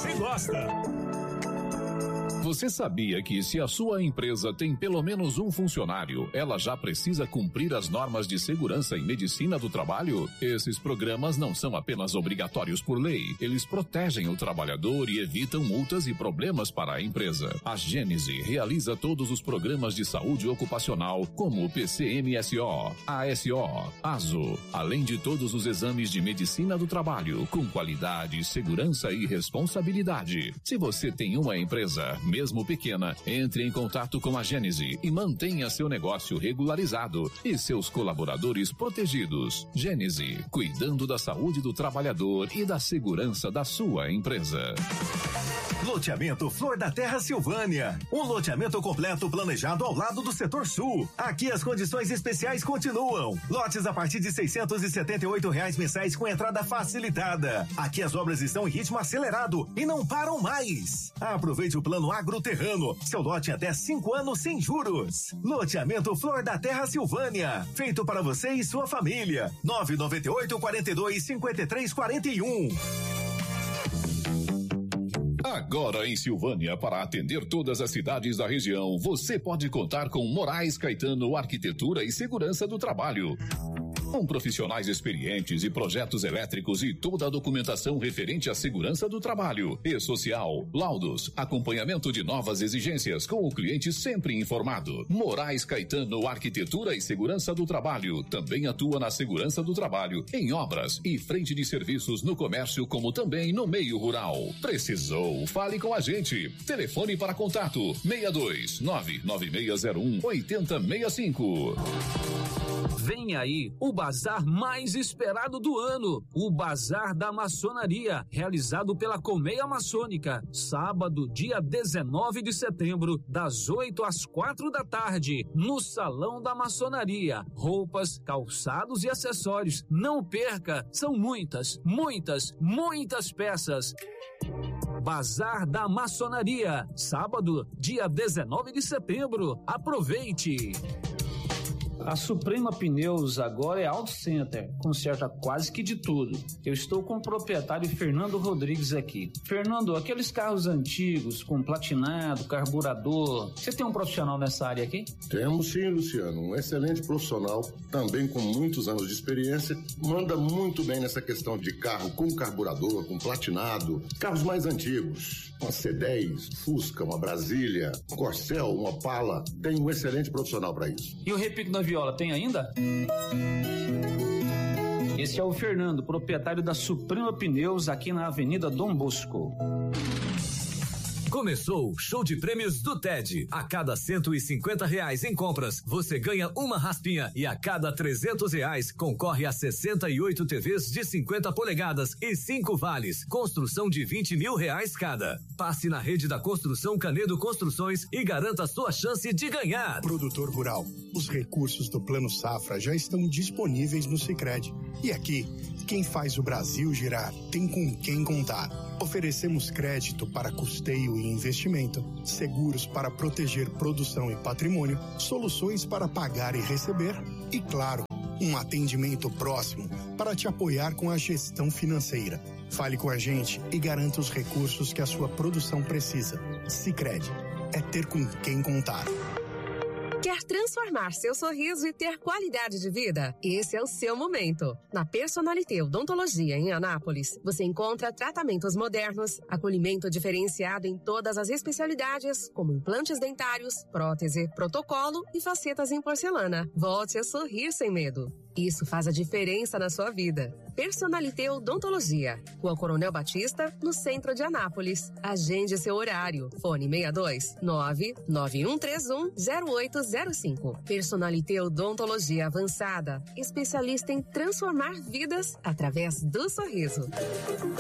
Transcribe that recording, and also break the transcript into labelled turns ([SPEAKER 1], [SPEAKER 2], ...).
[SPEAKER 1] você gosta.
[SPEAKER 2] Você sabia que se a sua empresa tem pelo menos um funcionário, ela já precisa cumprir as normas de segurança e medicina do trabalho? Esses programas não são apenas obrigatórios por lei, eles protegem o trabalhador e evitam multas e problemas para a empresa. A Gênese realiza todos os programas de saúde ocupacional, como o PCMSO, ASO, ASO, além de todos os exames de medicina do trabalho, com qualidade, segurança e responsabilidade. Se você tem uma empresa, mesmo pequena, entre em contato com a Gênese e mantenha seu negócio regularizado e seus colaboradores protegidos. Gênese, cuidando da saúde do trabalhador e da segurança da sua empresa.
[SPEAKER 3] Loteamento Flor da Terra Silvânia. Um loteamento completo planejado ao lado do setor sul. Aqui as condições especiais continuam. Lotes a partir de R$678 mensais com entrada facilitada. Aqui as obras estão em ritmo acelerado e não param mais. Aproveite o plano Agroterrano. Seu lote em até 5 anos sem juros. Loteamento Flor da Terra Silvânia. Feito para você e sua família. 998-42-5341.
[SPEAKER 2] Agora em Silvânia, para atender todas as cidades da região, você pode contar com Moraes Caetano Arquitetura e Segurança do Trabalho. Com profissionais experientes e projetos elétricos e toda a documentação referente à segurança do trabalho e social, laudos, acompanhamento de novas exigências com o cliente sempre informado. Moraes Caetano Arquitetura e Segurança do Trabalho também atua na segurança do trabalho, em obras e frente de serviços no comércio, como também no meio rural. Precisou? Fale com a gente. Telefone para contato 62-99601-8065.
[SPEAKER 4] Vem aí o bazar mais esperado do ano, o Bazar da Maçonaria, realizado pela Colmeia Maçônica, sábado, dia 19 de setembro, das 8 às 4 da tarde, no Salão da Maçonaria. Roupas, calçados e acessórios. Não perca, são muitas peças. Bazar da Maçonaria, sábado, dia 19 de setembro. Aproveite!
[SPEAKER 5] A Suprema Pneus agora é Auto Center, conserta quase que de tudo. Eu estou com o proprietário Fernando Rodrigues aqui. Fernando, aqueles carros antigos com platinado, carburador, você tem um profissional nessa área aqui?
[SPEAKER 6] Temos sim, Luciano, um excelente profissional, também com muitos anos de experiência, manda muito bem nessa questão de carro com carburador, com platinado, carros mais antigos, uma C10, Fusca, uma Brasília, um Corcel, uma Opala, tem um excelente profissional para isso.
[SPEAKER 5] E o repique da viola tem ainda? Esse é o Fernando, proprietário da Suprema Pneus aqui na Avenida Dom Bosco.
[SPEAKER 7] Começou o show de prêmios do TED. A cada R$150 em compras, você ganha uma raspinha e a cada R$300 concorre a 68 TVs de 50 polegadas e 5 vales. Construção de R$20 mil cada. Passe na rede da Construção Canedo Construções e garanta a sua chance de ganhar.
[SPEAKER 8] Produtor rural, os recursos do Plano Safra já estão disponíveis no Sicredi. E aqui, quem faz o Brasil girar tem com quem contar. Oferecemos crédito para custeio e investimento, seguros para proteger produção e patrimônio, soluções para pagar e receber e, claro, um atendimento próximo para te apoiar com a gestão financeira. Fale com a gente e garanta os recursos que a sua produção precisa. Sicredi, é ter com quem contar.
[SPEAKER 9] Quer transformar seu sorriso e ter qualidade de vida? Esse é o seu momento. Na Personalité Odontologia em Anápolis, você encontra tratamentos modernos, acolhimento diferenciado em todas as especialidades, como implantes dentários, prótese, protocolo e facetas em porcelana. Volte a sorrir sem medo. Isso faz a diferença na sua vida. Personalité Odontologia, Rua Coronel Batista, no centro de Anápolis. Agende seu horário. Fone 62-99131-0805. Personalité Odontologia Avançada, especialista em transformar vidas através do sorriso.